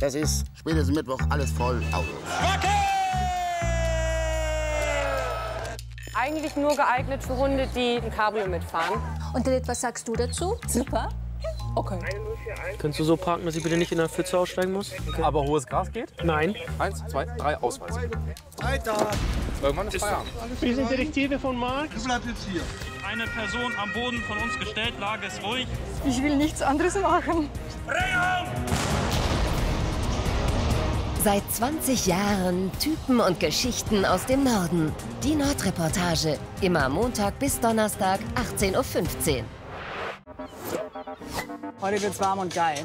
Es ist spätestens Mittwoch alles voll Autos. Eigentlich nur geeignet für Hunde, die ein Cabrio mitfahren. Und Lilith, was sagst du dazu? Super. Okay. Kannst du so parken, dass ich bitte nicht in der Pfütze aussteigen muss? Okay. Aber hohes Gras geht? Nein. 1, 2, 3, Ausweis. Weiter! Irgendwann ist Feierabend. Wir sind Detektive von Mark. Du bleibst jetzt hier. Eine Person am Boden von uns gestellt, Lage ist ruhig. Ich will nichts anderes machen. Seit 20 Jahren Typen und Geschichten aus dem Norden. Die Nordreportage. Immer Montag bis Donnerstag, 18:15 Uhr. Heute wird's warm und geil.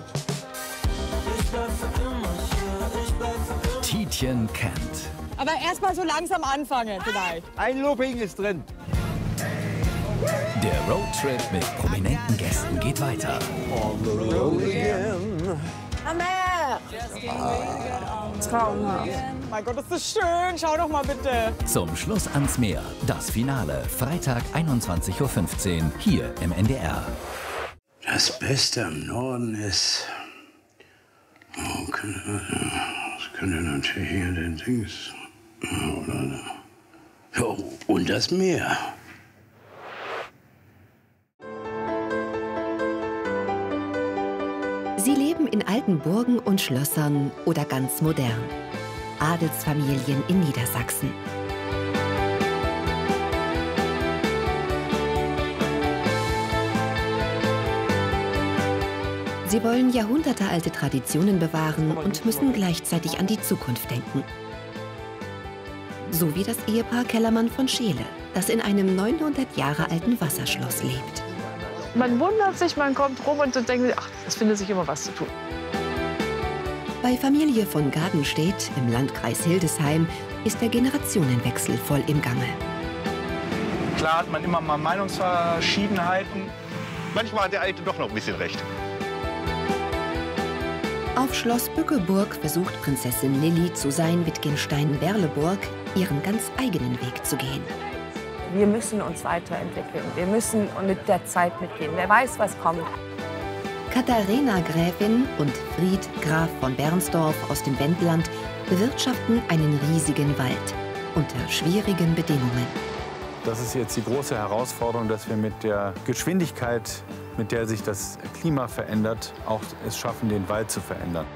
Tietjen kennt. Aber erst mal so langsam anfangen vielleicht. Ein Looping ist drin. Der Roadtrip mit prominenten Gästen geht weiter. Traumhaft. Mein Gott, ist das schön. Schau doch mal bitte. Zum Schluss ans Meer. Das Finale. Freitag 21:15 Uhr hier im NDR. Das Beste im Norden ist... das könnte natürlich hier den Dings... Oder... Ja, und das Meer. Sie leben in alten Burgen und Schlössern oder ganz modern. Adelsfamilien in Niedersachsen. Sie wollen jahrhundertealte Traditionen bewahren und müssen gleichzeitig an die Zukunft denken. So wie das Ehepaar Kellermann von Scheele, das in einem 900 Jahre alten Wasserschloss lebt. Man wundert sich, man kommt rum und denkt, ach, es findet sich immer was zu tun. Bei Familie von Gadenstedt im Landkreis Hildesheim ist der Generationenwechsel voll im Gange. Klar hat man immer mal Meinungsverschiedenheiten. Manchmal hat der Alte doch noch ein bisschen recht. Auf Schloss Bückeburg versucht Prinzessin Lilli zu sein Wittgenstein-Berleburg ihren ganz eigenen Weg zu gehen. Wir müssen uns weiterentwickeln. Wir müssen mit der Zeit mitgehen. Wer weiß, was kommt. Katharina Gräfin und Fried Graf von Bernsdorf aus dem Wendland bewirtschaften einen riesigen Wald unter schwierigen Bedingungen. Das ist jetzt die große Herausforderung, dass wir mit der Geschwindigkeit, mit der sich das Klima verändert, auch es schaffen, den Wald zu verändern.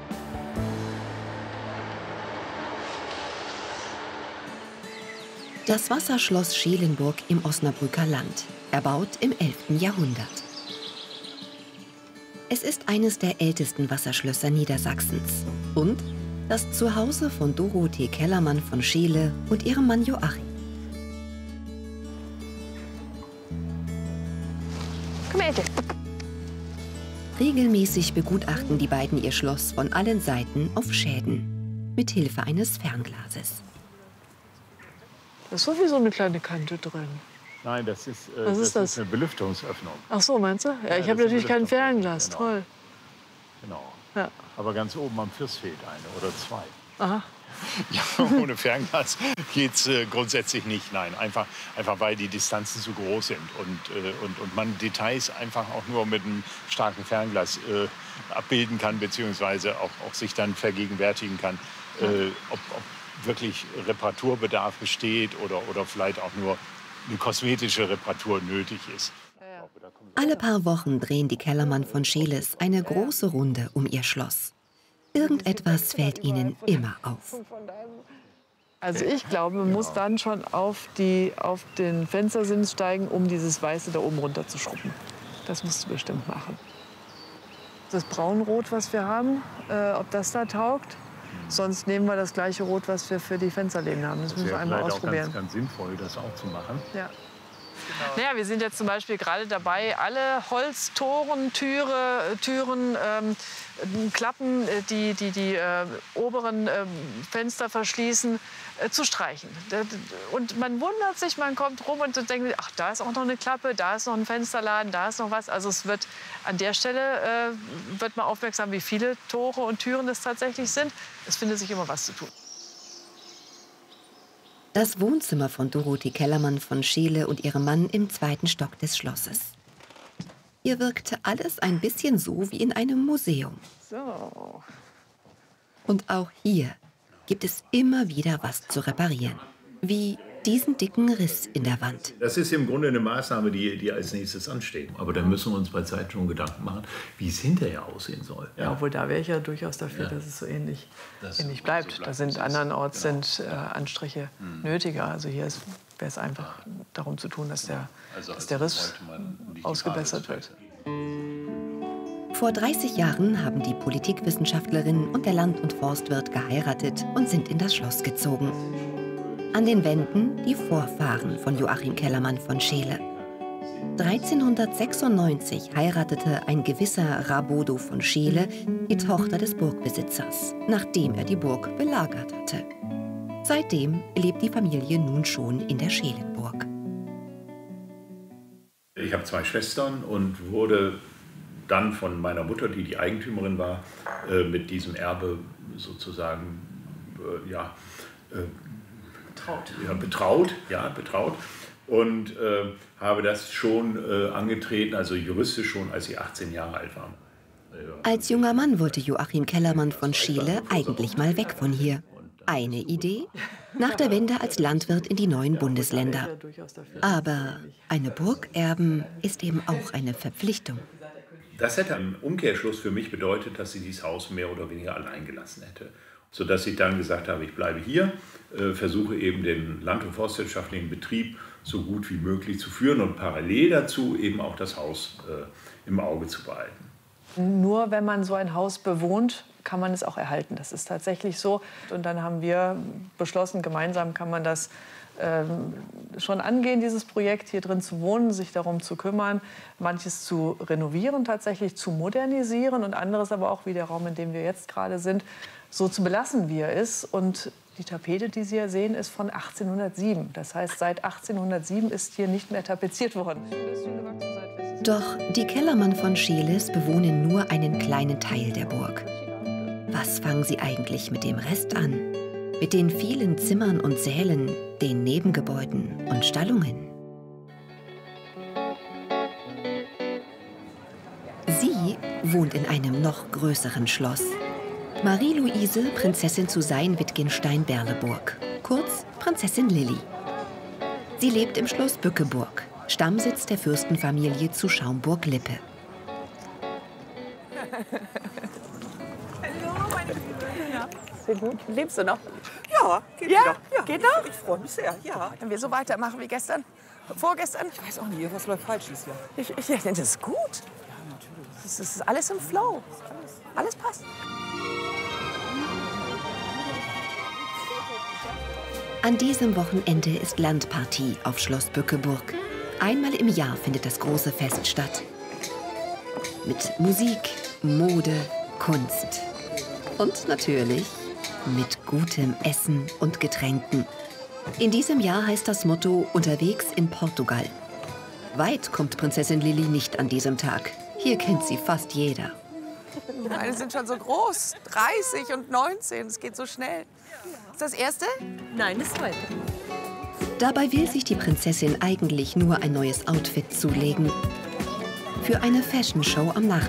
Das Wasserschloss Scheelenburg im Osnabrücker Land, erbaut im 11. Jahrhundert. Es ist eines der ältesten Wasserschlösser Niedersachsens und das Zuhause von Dorothee Kellermann von Scheele und ihrem Mann Joachim. Komm her, Ecke. Regelmäßig begutachten die beiden ihr Schloss von allen Seiten auf Schäden, mit Hilfe eines Fernglases. Das ist so wie so eine kleine Kante drin. Nein, das ist, ist eine Belüftungsöffnung. Ach so, meinst du? Ja, ich habe natürlich kein Fernglas. Genau. Toll. Genau. Ja. Aber ganz oben am Fluss fehlt eine oder zwei. Aha. Ja, ohne Fernglas geht's grundsätzlich nicht. Nein, einfach weil die Distanzen zu groß sind und man Details einfach auch nur mit einem starken Fernglas abbilden kann, beziehungsweise auch sich dann vergegenwärtigen kann, ob wirklich Reparaturbedarf besteht oder vielleicht auch nur eine kosmetische Reparatur nötig ist. Alle paar Wochen drehen die Kellermann von Scheeles eine große Runde um ihr Schloss. Irgendetwas fällt ihnen immer auf. Also ich glaube, man muss dann schon auf den Fenstersims steigen, um dieses Weiße da oben runter zu schrubben. Das musst du bestimmt machen. Das Braunrot, was wir haben, ob das da taugt. Sonst nehmen wir das gleiche Rot, was wir für die Fensterläden haben. Das müssen wir einmal ausprobieren. Auch ganz sinnvoll, das auch zu machen. Ja. Naja, wir sind jetzt zum Beispiel gerade dabei, alle Holztoren, Türen, Klappen, die oberen Fenster verschließen, zu streichen. Und man wundert sich, man kommt rum und denkt, ach, da ist auch noch eine Klappe, da ist noch ein Fensterladen, da ist noch was. Also es wird an der Stelle wird man aufmerksam, wie viele Tore und Türen es tatsächlich sind. Es findet sich immer was zu tun. Das Wohnzimmer von Dorothee Kellermann von Scheele und ihrem Mann im 2. Stock des Schlosses. Hier wirkte alles ein bisschen so wie in einem Museum. So. Und auch hier gibt es immer wieder was zu reparieren. Wie diesen dicken Riss in der Wand. Das ist im Grunde eine Maßnahme, die als nächstes ansteht. Aber da müssen wir uns bei Zeit schon Gedanken machen, wie es hinterher aussehen soll. Ja, obwohl da wäre ich ja durchaus dafür, dass es so ähnlich bleibt. Da sind andernorts Anstriche nötiger. Also hier wäre es einfach darum zu tun, dass der Riss ausgebessert wird. Vor 30 Jahren haben die Politikwissenschaftlerin und der Land- und Forstwirt geheiratet und sind in das Schloss gezogen. An den Wänden die Vorfahren von Joachim Kellermann von Scheele. 1396 heiratete ein gewisser Rabodo von Scheele die Tochter des Burgbesitzers, nachdem er die Burg belagert hatte. Seitdem lebt die Familie nun schon in der Scheelenburg. Ich habe 2 Schwestern und wurde dann von meiner Mutter, die die Eigentümerin war, mit diesem Erbe sozusagen betraut und habe das schon angetreten, also juristisch schon, als ich 18 Jahre alt war. Als junger Mann wollte Joachim Kellermann von Scheele eigentlich mal weg von hier. Eine Idee? Nach der Wende als Landwirt in die neuen Bundesländer. Aber eine Burg erben ist eben auch eine Verpflichtung. Das hätte im Umkehrschluss für mich bedeutet, dass sie dieses Haus mehr oder weniger allein gelassen hätte. Sodass ich dann gesagt habe, ich bleibe hier, versuche eben den land- und forstwirtschaftlichen Betrieb so gut wie möglich zu führen und parallel dazu eben auch das Haus im Auge zu behalten. Nur wenn man so ein Haus bewohnt, kann man es auch erhalten. Das ist tatsächlich so. Und dann haben wir beschlossen, gemeinsam kann man das schon angehen, dieses Projekt, hier drin zu wohnen, sich darum zu kümmern, manches zu renovieren, tatsächlich zu modernisieren und anderes aber auch, wie der Raum, in dem wir jetzt gerade sind, so zu belassen, wie er ist. Und die Tapete, die Sie hier sehen, ist von 1807. Das heißt, seit 1807 ist hier nicht mehr tapeziert worden. Doch die Kellermann von Scheeles bewohnen nur einen kleinen Teil der Burg. Was fangen sie eigentlich mit dem Rest an? Mit den vielen Zimmern und Sälen, den Nebengebäuden und Stallungen? Sie wohnt in einem noch größeren Schloss. Marie-Louise, Prinzessin zu Sein-Wittgenstein-Berleburg, kurz Prinzessin Lilli. Sie lebt im Schloss Bückeburg, Stammsitz der Fürstenfamilie zu Schaumburg-Lippe. Hallo, meine Liebe. Sehr gut. Lebst du noch? Ja, geht ja? noch. Ja, geht noch? Ich freue mich sehr, ja. Wenn wir so weitermachen wie gestern, vorgestern? Ich weiß auch nicht, was läuft falsch dieses Jahr. Ich denke, das ist gut. Ja, natürlich. Das ist alles im Flow. Alles passt. An diesem Wochenende ist Landpartie auf Schloss Bückeburg. Einmal im Jahr findet das große Fest statt. Mit Musik, Mode, Kunst. Und natürlich mit gutem Essen und Getränken. In diesem Jahr heißt das Motto unterwegs in Portugal. Weit kommt Prinzessin Lilli nicht an diesem Tag. Hier kennt sie fast jeder. Meine sind schon so groß, 30 und 19, es geht so schnell. Ist das erste? Nein, das zweite. Dabei will sich die Prinzessin eigentlich nur ein neues Outfit zulegen. Für eine Fashion-Show am Nachmittag.